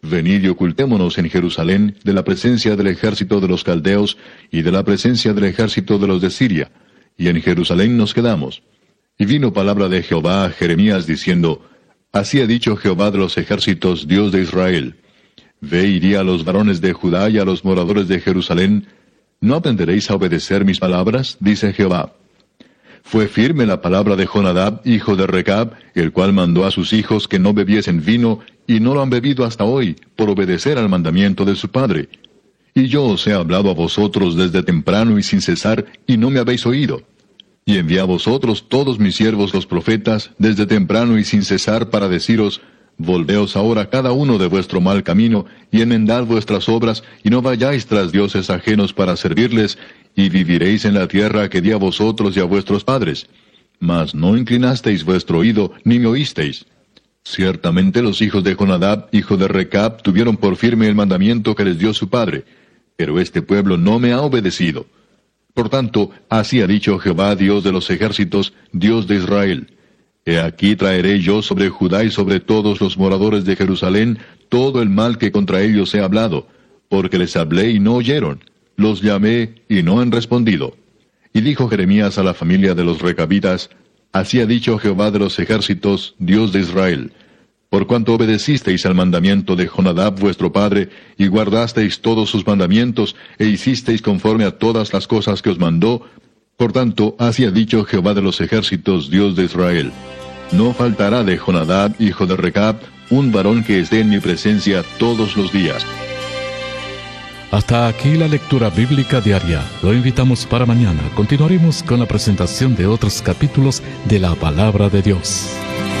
Venid y ocultémonos en Jerusalén de la presencia del ejército de los caldeos y de la presencia del ejército de los de Siria, y en Jerusalén nos quedamos. Y vino palabra de Jehová a Jeremías diciendo, Así ha dicho Jehová de los ejércitos, Dios de Israel. Ve y di a los varones de Judá y a los moradores de Jerusalén, ¿no aprenderéis a obedecer mis palabras? Dice Jehová. Fue firme la palabra de Jonadab, hijo de Recab, el cual mandó a sus hijos que no bebiesen vino, y no lo han bebido hasta hoy, por obedecer al mandamiento de su padre. Y yo os he hablado a vosotros desde temprano y sin cesar, y no me habéis oído. Y envié a vosotros todos mis siervos los profetas, desde temprano y sin cesar, para deciros, Volveos ahora cada uno de vuestro mal camino, y enmendad vuestras obras, y no vayáis tras dioses ajenos para servirles, y viviréis en la tierra que di a vosotros y a vuestros padres. Mas no inclinasteis vuestro oído, ni me oísteis. Ciertamente los hijos de Jonadab, hijo de Recab, tuvieron por firme el mandamiento que les dio su padre, pero este pueblo no me ha obedecido. Por tanto, así ha dicho Jehová, Dios de los ejércitos, Dios de Israel. He aquí traeré yo sobre Judá y sobre todos los moradores de Jerusalén todo el mal que contra ellos he hablado, porque les hablé y no oyeron, los llamé y no han respondido. Y dijo Jeremías a la familia de los recabitas, Así ha dicho Jehová de los ejércitos, Dios de Israel. Por cuanto obedecisteis al mandamiento de Jonadab vuestro padre, y guardasteis todos sus mandamientos, e hicisteis conforme a todas las cosas que os mandó, por tanto, así ha dicho Jehová de los ejércitos, Dios de Israel. No faltará de Jonadab, hijo de Recab, un varón que esté en mi presencia todos los días. Hasta aquí la lectura bíblica diaria. Lo invitamos para mañana. Continuaremos con la presentación de otros capítulos de la Palabra de Dios.